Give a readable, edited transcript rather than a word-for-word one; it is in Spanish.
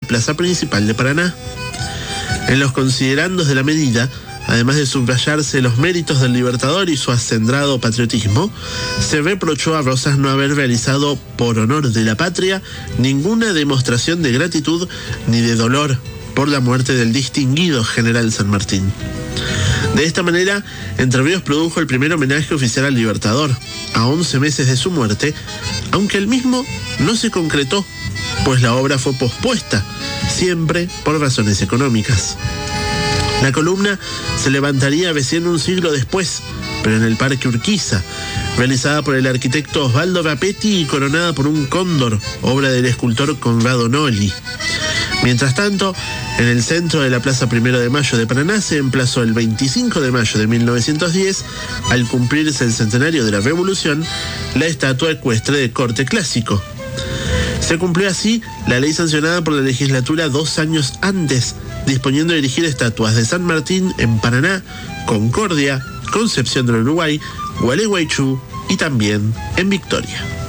plaza principal de Paraná. En los considerandos de la medida, además de subrayarse los méritos del Libertador y su acendrado patriotismo, se reprochó a Rosas no haber realizado, por honor de la patria, ninguna demostración de gratitud ni de dolor por la muerte del distinguido general San Martín. De esta manera, Entre Ríos produjo el primer homenaje oficial al Libertador, a 11 meses de su muerte, aunque el mismo no se concretó, pues la obra fue pospuesta, siempre por razones económicas. La columna se levantaría recién un siglo después, pero en el Parque Urquiza, realizada por el arquitecto Osvaldo Rapetti y coronada por un cóndor, obra del escultor Conrado Noli. Mientras tanto, en el centro de la Plaza 1 de Mayo de Paraná se emplazó el 25 de mayo de 1910, al cumplirse el centenario de la Revolución, la estatua ecuestre de corte clásico. Se cumplió así la ley sancionada por la legislatura 2 años antes, disponiendo erigir estatuas de San Martín en Paraná, Concordia, Concepción del Uruguay, Gualeguaychú y también en Victoria.